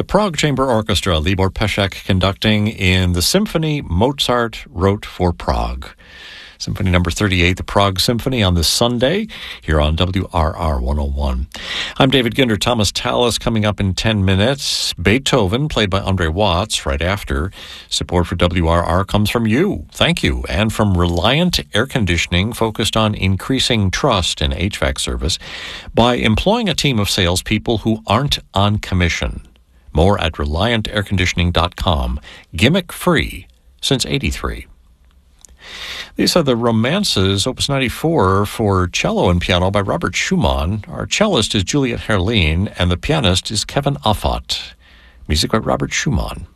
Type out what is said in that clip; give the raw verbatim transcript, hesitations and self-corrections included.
Prague Chamber Orchestra, Libor Pesek conducting in the symphony Mozart wrote for Prague. Symphony number thirty-eight, the Prague Symphony, on this Sunday here on W R R one oh one. I'm David Ginder. Thomas Tallis coming up in ten minutes. Beethoven, played by Andre Watts, right after. Support for W R R comes from you. Thank you. And from Reliant Air Conditioning, focused on increasing trust in H V A C service by employing a team of salespeople who aren't on commission. More at reliant air conditioning dot com. Gimmick free since eighty-three. These are the Romances, Opus ninety-four, for cello and piano by Robert Schumann. Our cellist is Juliet Herline, and the pianist is Kevin Offat. Music by Robert Schumann.